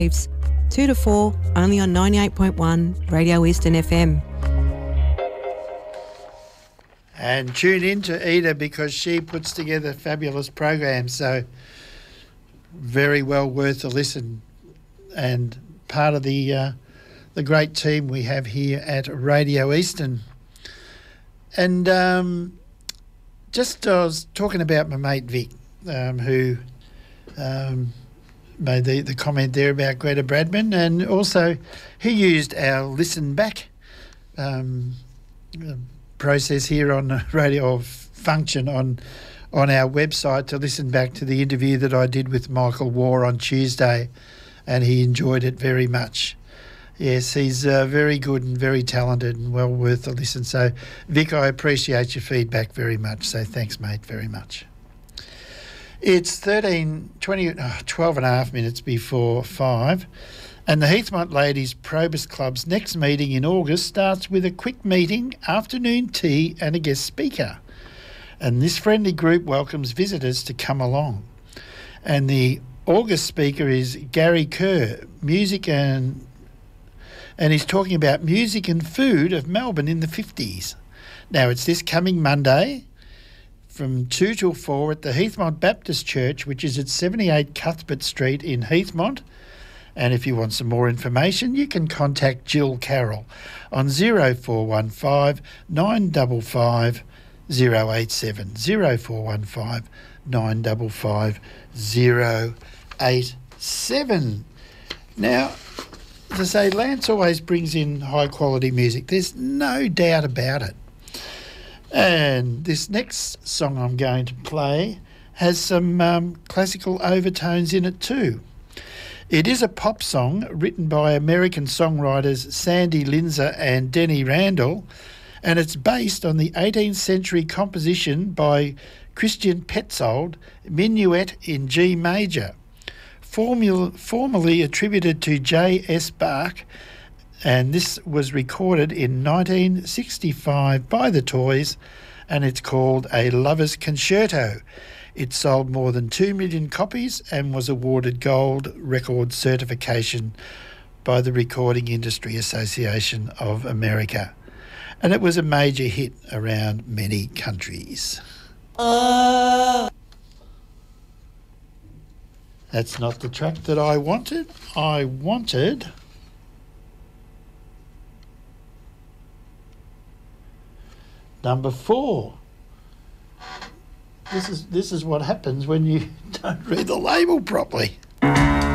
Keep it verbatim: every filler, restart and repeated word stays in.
two to four, only on ninety-eight point one Radio Eastern F M. And tune in to Ida because she puts together fabulous programs, so very well worth a listen and part of the uh, the great team we have here at Radio Eastern. And um, just I was talking about my mate Vic, um, who um, made the, the comment there about Greta Bradman, and also he used our listen back um, process here on radio function on on our website to listen back to the interview that I did with Michael Waugh on Tuesday, and he enjoyed it very much. Yes, he's uh, very good and very talented and well worth a listen. So, Vic, I appreciate your feedback very much. So thanks, mate, very much. It's thirteen, twenty, oh, twelve and a half minutes before five, and the Heathmont Ladies Probus Club's next meeting in August starts with a quick meeting, afternoon tea and a guest speaker. And this friendly group welcomes visitors to come along. And the August speaker is Gary Kerr, music and... and he's talking about music and food of Melbourne in the fifties. Now, it's this coming Monday from two till four at the Heathmont Baptist Church, which is at seventy-eight Cuthbert Street in Heathmont. And if you want some more information, you can contact Jill Carroll on zero four one five nine five five zero eight seven, zero four one five nine five five zero eight seven. Now, as I say, Lance always brings in high-quality music. There's no doubt about it. And this next song I'm going to play has some um, classical overtones in it too. It is a pop song written by American songwriters Sandy Linzer and Denny Randall, and it's based on the eighteenth century composition by Christian Petzold, Minuet in G major, formula, formerly attributed to J S Bach, and this was recorded in nineteen sixty-five by the Toys, and it's called A Lover's Concerto. It sold more than two million copies and was awarded gold record certification by the Recording Industry Association of America. And it was a major hit around many countries. Uh. That's not the track that I wanted. I wanted... number four. This is this is what happens when you don't read the label properly.